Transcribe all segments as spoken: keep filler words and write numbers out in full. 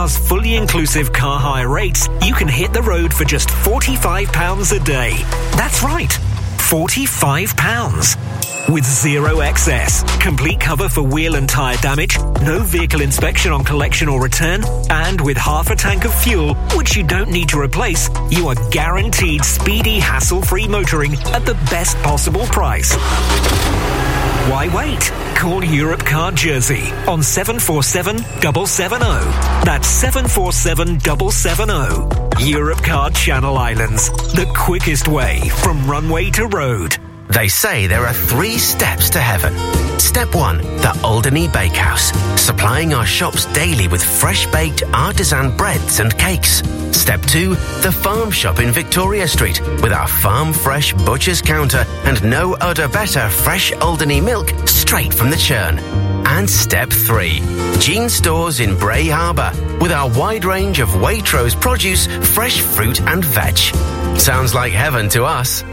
Fully inclusive car hire rates, you can hit the road for just forty-five pounds a day. That's right, forty-five pounds. With zero excess, complete cover for wheel and tyre damage, no vehicle inspection on collection or return, and with half a tank of fuel, which you don't need to replace, you are guaranteed speedy, hassle-free motoring at the best possible price. Why wait? Call Europe Car Jersey on seven four seven, seven seven zero. That's seven four seven, seven seven zero. Europe Car Channel Islands, the quickest way from runway to road. They say there are three steps to heaven. Step one, the Alderney Bakehouse, supplying our shops daily with fresh-baked artisan breads and cakes. Step two, the Farm Shop in Victoria Street, with our farm-fresh butcher's counter and no other better fresh Alderney milk straight from the churn. And step three, Jean Stores in Bray Harbour, with our wide range of Waitrose produce, fresh fruit and veg. Sounds like heaven to us.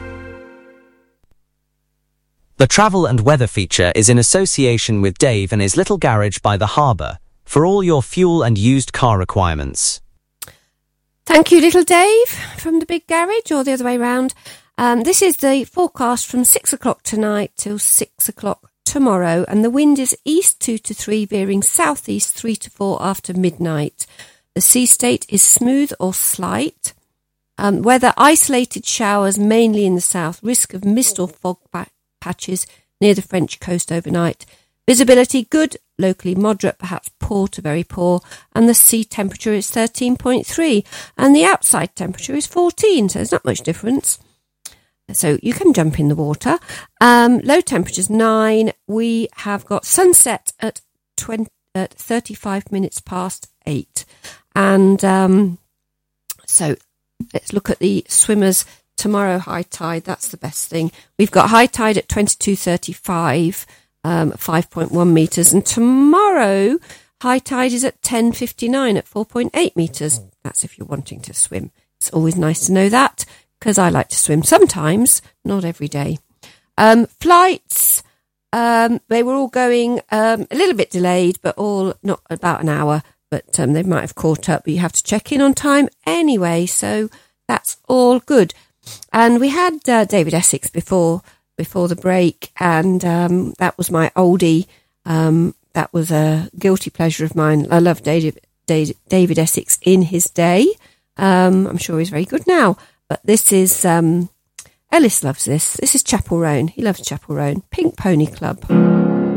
The travel and weather feature is in association with Dave and his little garage by the harbour for all your fuel and used car requirements. Thank you, little Dave, from the big garage, or the other way round. Um, this is the forecast from six o'clock tonight till six o'clock tomorrow, and the wind is east two to three, veering southeast three to four after midnight. The sea state is smooth or slight. Um, weather, isolated showers mainly in the south, risk of mist or fog back patches near the French coast overnight. Visibility good, locally moderate, perhaps poor to very poor, and the sea temperature is thirteen point three, and the outside temperature is fourteen, so there's not much difference. So you can jump in the water. Um, low temperatures nine. We have got sunset at twenty, at thirty-five minutes past eight, and um, so let's look at the swimmers. Tomorrow, high tide, that's the best thing. We've got high tide at twenty-two thirty-five, um, five point one metres. And tomorrow, high tide is at ten fifty-nine at four point eight metres. That's if you're wanting to swim. It's always nice to know that, because I like to swim sometimes, not every day. Um, flights, um, they were all going um, a little bit delayed, but all not about an hour. But um, they might have caught up, but you have to check in on time anyway. So that's all good. And we had uh, David Essex before before the break, and um, that was my oldie. Um, that was a guilty pleasure of mine. I love David, David, David Essex in his day. Um, I'm sure he's very good now. But this is, um, Ellis loves this. This is Chapel Roan. He loves Chapel Roan. Pink Pony Club.